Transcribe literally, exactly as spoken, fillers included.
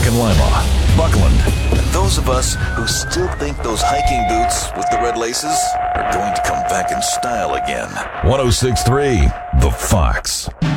Brock and Lima, Buckland. And those of us who still think those hiking boots with the red laces are going to come back in style again. one oh six point three The Fox.